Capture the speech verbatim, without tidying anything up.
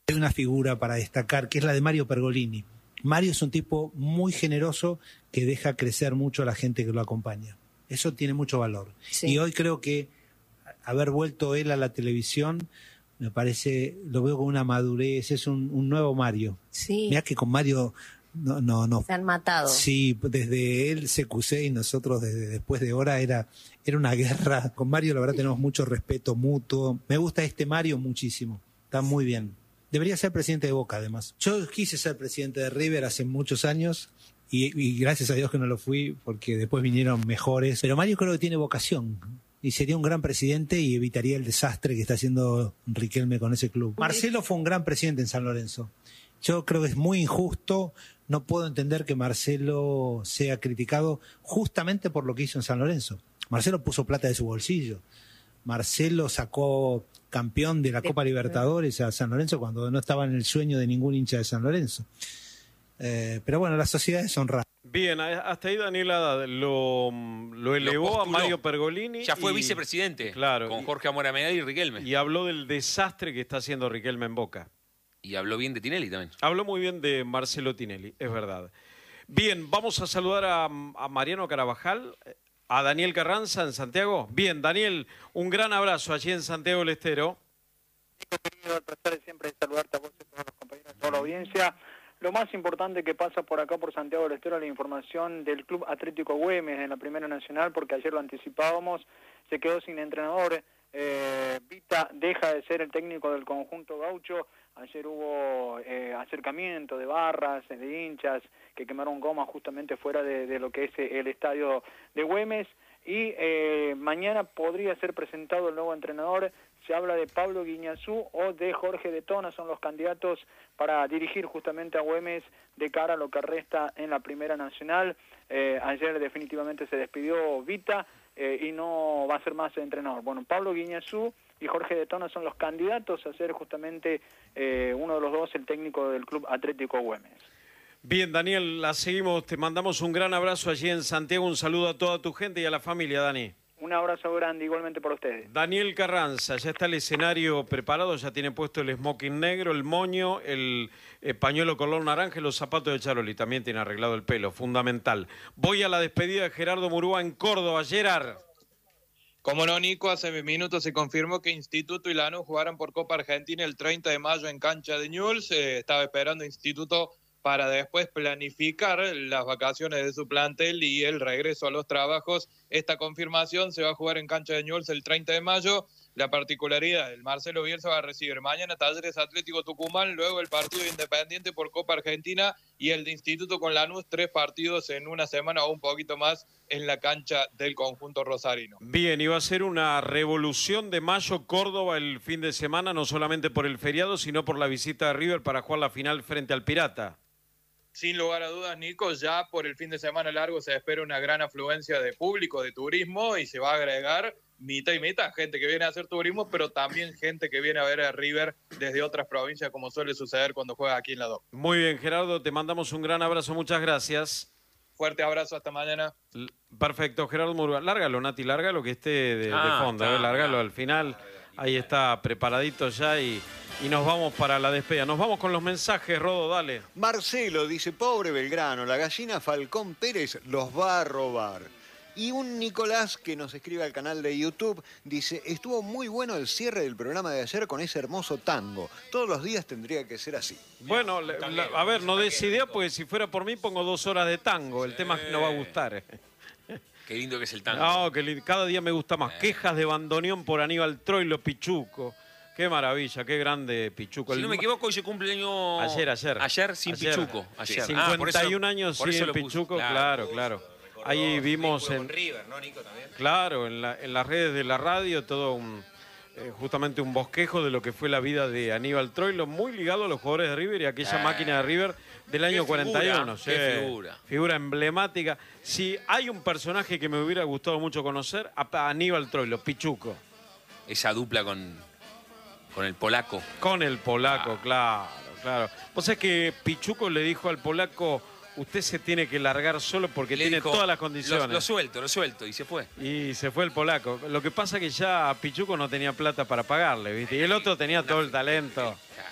Hay una figura para destacar que es la de Mario Pergolini. Mario es un tipo muy generoso que deja crecer mucho a la gente que lo acompaña. Eso tiene mucho valor. Sí. Y hoy creo que haber vuelto él a la televisión, me parece, lo veo con una madurez, es un, un nuevo Mario. Sí. Mirá que con Mario no, no, no. Se han matado. Sí, desde él, C Q C y nosotros desde después de Hora era, era una guerra. Con Mario la verdad tenemos mucho respeto mutuo. Me gusta este Mario muchísimo. Está muy bien. Debería ser presidente de Boca, además. Yo quise ser presidente de River hace muchos años y, y gracias a Dios que no lo fui porque después vinieron mejores. Pero Mario creo que tiene vocación y sería un gran presidente y evitaría el desastre que está haciendo Riquelme con ese club. Marcelo fue un gran presidente en San Lorenzo. Yo creo que es muy injusto. No puedo entender que Marcelo sea criticado justamente por lo que hizo en San Lorenzo. Marcelo puso plata de su bolsillo. Marcelo sacó campeón de la Copa Libertadores a San Lorenzo cuando no estaba en el sueño de ningún hincha de San Lorenzo. Eh, pero bueno, las sociedades son raras. Bien, hasta ahí Daniel Haddad lo, lo elevó lo a Mario Pergolini. Ya fue y, vicepresidente, claro, con Jorge Amora Medal y Riquelme. Y habló del desastre que está haciendo Riquelme en Boca. Y habló bien de Tinelli también. Habló muy bien de Marcelo Tinelli, es verdad. Bien, vamos a saludar a, a Mariano Carabajal, a Daniel Carranza en Santiago. Bien, Daniel, un gran abrazo allí en Santiago del Estero. He el placer de siempre saludarte a vos y a todos los compañeros de toda la audiencia. Lo más importante que pasa por acá, por Santiago del Estero, es la información del Club Atlético Güemes en la Primera Nacional, porque ayer lo anticipábamos, se quedó sin entrenador. Eh, Vita deja de ser el técnico del conjunto gaucho. Ayer hubo eh, acercamiento de barras, de hinchas, que quemaron goma justamente fuera de, de lo que es el estadio de Güemes. Y eh, mañana podría ser presentado el nuevo entrenador. Se habla de Pablo Guiñazú o de Jorge de Tona, son los candidatos para dirigir justamente a Güemes de cara a lo que resta en la Primera Nacional. Eh, ayer definitivamente se despidió Vita eh, y no va a ser más el entrenador. Bueno, Pablo Guiñazú y Jorge de Tona son los candidatos a ser justamente eh, uno de los dos el técnico del Club Atlético Güemes. Bien, Daniel, la seguimos. Te mandamos un gran abrazo allí en Santiago. Un saludo a toda tu gente y a la familia, Dani. Un abrazo grande igualmente para ustedes. Daniel Carranza, ya está el escenario preparado, ya tiene puesto el smoking negro, el moño, el eh, pañuelo color naranja y los zapatos de Charoli. También tiene arreglado el pelo, fundamental. Voy a la despedida de Gerardo Murúa en Córdoba. Gerard. Como no, Nico, hace minutos se confirmó que Instituto y Lanús jugaron por Copa Argentina el treinta de mayo en cancha de Newell's. Eh, estaba esperando Instituto para después planificar las vacaciones de su plantel y el regreso a los trabajos. Esta confirmación se va a jugar en cancha de Newell's el treinta de mayo. La particularidad, el Marcelo Bielsa va a recibir mañana Talleres Atlético Tucumán, luego el partido de Independiente por Copa Argentina y el de Instituto con Lanús, tres partidos en una semana o un poquito más en la cancha del conjunto rosarino. Bien, y va a ser una revolución de mayo Córdoba el fin de semana, no solamente por el feriado, sino por la visita de River para jugar la final frente al Pirata. Sin lugar a dudas, Nico, ya por el fin de semana largo se espera una gran afluencia de público, de turismo, y se va a agregar mitad y mitad, gente que viene a hacer turismo, pero también gente que viene a ver a River desde otras provincias, como suele suceder cuando juega aquí en la D O C. Muy bien, Gerardo, te mandamos un gran abrazo, muchas gracias. Fuerte abrazo, hasta mañana. Perfecto, Gerardo Murúa. Lárgalo, Nati, lárgalo, que esté de, ah, de fondo, está, eh, lárgalo está. al final. Ahí está, preparadito ya y... Y nos vamos para la despedida. Nos vamos con los mensajes, Rodo, dale. Marcelo dice, pobre Belgrano, la gallina Falcón Pérez los va a robar. Y un Nicolás que nos escribe al canal de YouTube dice, estuvo muy bueno el cierre del programa de ayer con ese hermoso tango. Todos los días tendría que ser así. Bueno, la, la, a ver, no des idea, porque si fuera por mí pongo dos horas de tango. El tema es que no va a gustar. Qué lindo que es el tango. No, que lindo. Cada día me gusta más. Quejas de bandoneón por Aníbal Troilo Pichuco. Qué maravilla, qué grande Pichuco. Si el... no me equivoco, hoy se cumple el año... Ayer, ayer. Ayer sin ayer. Pichuco. Ayer. cincuenta y un ah, años sin el Pichuco, claro, claro. claro. Ahí vimos en... River, ¿no, Nico, también? Claro, en, la, en las redes de la radio, todo un... Eh, justamente un bosquejo de lo que fue la vida de Aníbal Troilo, muy ligado a los jugadores de River y a aquella eh, máquina de River del año cuarenta y uno. Figura, qué sí, figura. Figura emblemática. Si hay un personaje que me hubiera gustado mucho conocer, a Aníbal Troilo, Pichuco. Esa dupla con, con el polaco. Con el polaco, ah. claro, claro. Vos sabés que Pichuco le dijo al polaco... Usted se tiene que largar solo porque Le tiene dijo, todas las condiciones. Lo, lo suelto, lo suelto, y se fue. Y se fue el polaco. Lo que pasa es que ya Pichuco no tenía plata para pagarle, ¿viste? Y el otro tenía todo el talento.